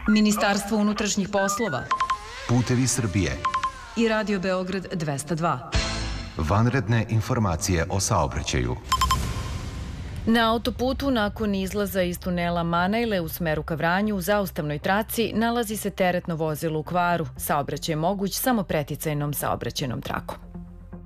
Ministarstvo unutrašnjih poslova Putevi Srbije i Radio Beograd 202. Vanredne informacije o saobraćaju. Na autoputu nakon izlaza iz tunela Manejle u smeru ka Vranju u zaustavnoj traci nalazi se teretno vozilo u kvaru. Saobraćaj je moguć samo preticajnom saobraćajnom trakom.